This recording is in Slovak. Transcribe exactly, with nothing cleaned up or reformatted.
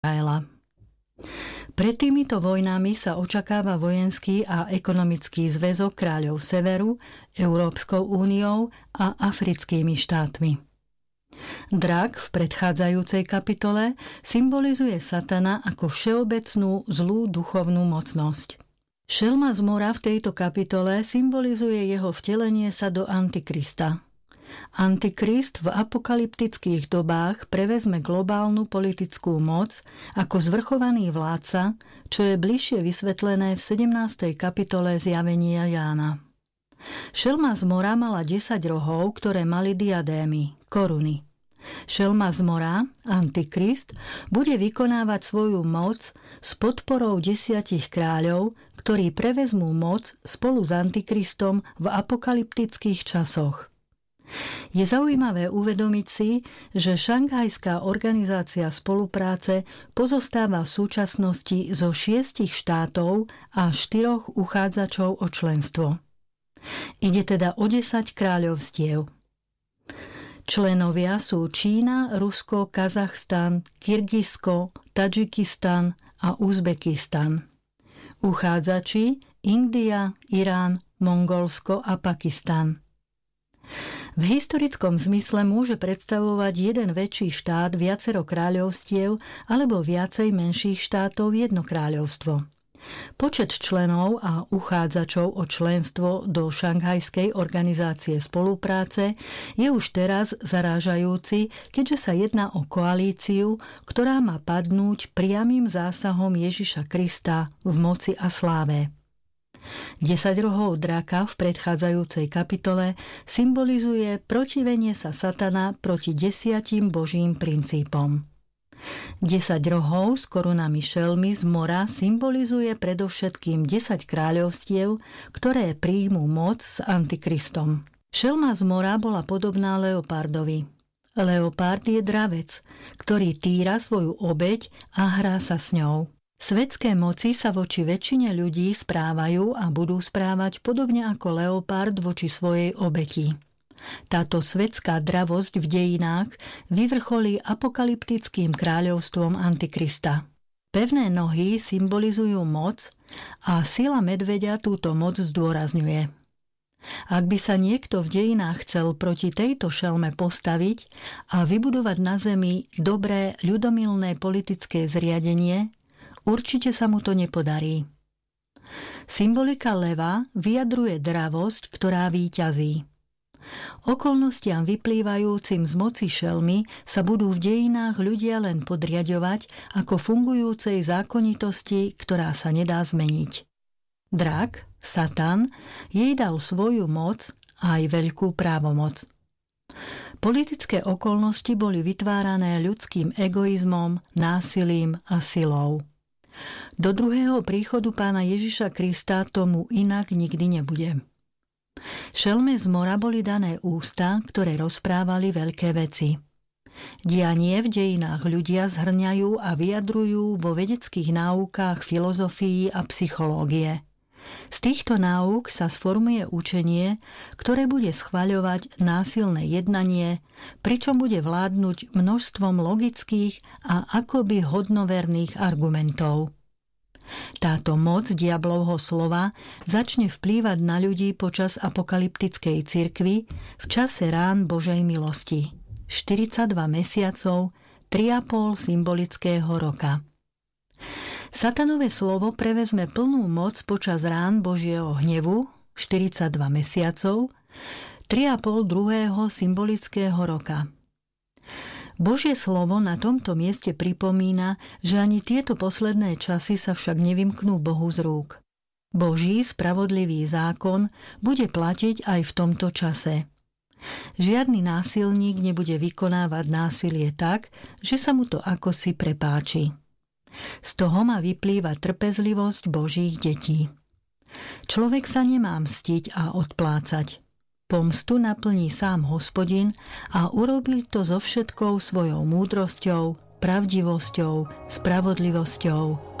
Izraela. Pred týmito vojnami sa očakáva vojenský a ekonomický zväzok kráľov Severu, Európskou úniou a africkými štátmi. Drak v predchádzajúcej kapitole symbolizuje Satana ako všeobecnú zlú duchovnú mocnosť. Šelma z mora v tejto kapitole symbolizuje jeho vtelenie sa do Antikrista. Antikrist v apokalyptických dobách prevezme globálnu politickú moc ako zvrchovaný vládca, čo je bližšie vysvetlené v sedemnástej kapitole Zjavenia Jána. Šelma z mora mala desať rohov, ktoré mali diadémy, koruny. Šelma z mora, Antikrist, bude vykonávať svoju moc s podporou desiatich kráľov, ktorí prevezmú moc spolu s Antikristom v apokalyptických časoch. Je zaujímavé uvedomiť si, že Šanghajská organizácia spolupráce pozostáva v súčasnosti zo šiestich štátov a štyroch uchádzačov o členstvo. Ide teda o desať kráľovstiev. Členovia sú Čína, Rusko, Kazachstan, Kyrgyzsko, Tadžikistan a Uzbekistan. Uchádzači India, Irán, Mongolsko a Pakistan. V historickom zmysle môže predstavovať jeden väčší štát viacero kráľovstiev alebo viacej menších štátov jedno kráľovstvo. Počet členov a uchádzačov o členstvo do Šanghajskej organizácie spolupráce je už teraz zarážajúci, keďže sa jedná o koalíciu, ktorá má padnúť priamym zásahom Ježiša Krista v moci a sláve. Desať rohov draka v predchádzajúcej kapitole symbolizuje protivenie sa Satana proti desiatim Božím princípom. Desať rohov s korunami šelmy z mora symbolizuje predovšetkým desať kráľovstiev, ktoré príjmú moc s Antikristom. Šelma z mora bola podobná leopardovi. Leopard je dravec, ktorý týra svoju obeť a hrá sa s ňou. Svetské moci sa voči väčšine ľudí správajú a budú správať podobne ako leopard voči svojej obeti. Táto svetská dravosť v dejinách vyvrcholí apokalyptickým kráľovstvom Antikrista. Pevné nohy symbolizujú moc a sila medveďa túto moc zdôrazňuje. Ak by sa niekto v dejinách chcel proti tejto šelme postaviť a vybudovať na zemi dobré ľudomilné politické zriadenie, určite sa mu to nepodarí. Symbolika leva vyjadruje dravosť, ktorá víťazí. Okolnostiam vyplývajúcim z moci šelmy sa budú v dejinách ľudia len podriaďovať ako fungujúcej zákonitosti, ktorá sa nedá zmeniť. Drak, Satan, jej dal svoju moc a aj veľkú právomoc. Politické okolnosti boli vytvárané ľudským egoizmom, násilím a silou. Do druhého príchodu Pána Ježiša Krista tomu inak nikdy nebude. Šelme z mora boli dané ústa, ktoré rozprávali veľké veci. Dianie v dejinách ľudia zhrňajú a vyjadrujú vo vedeckých náukách filozofii a psychológie. Z týchto náuk sa sformuje učenie, ktoré bude schvaľovať násilné jednanie, pričom bude vládnuť množstvom logických a akoby hodnoverných argumentov. Táto moc diablovho slova začne vplývať na ľudí počas apokalyptickej cirkvi v čase rán Božej milosti. štyridsaťdva mesiacov, tri a pol symbolického roka. Satanové slovo prevezme plnú moc počas rán Božieho hnevu, štyridsaťdva mesiacov, tri a pol druhého symbolického roka. Božie slovo na tomto mieste pripomína, že ani tieto posledné časy sa však nevymknú Bohu z rúk. Boží spravodlivý zákon bude platiť aj v tomto čase. Žiadny násilník nebude vykonávať násilie tak, že sa mu to akosi prepáči. Z toho má vyplýva trpezlivosť Božích detí. Človek sa nemá mstiť a odplácať. Pomstu naplní sám Hospodin a urobil to so všetkou svojou múdrosťou, pravdivosťou, spravodlivosťou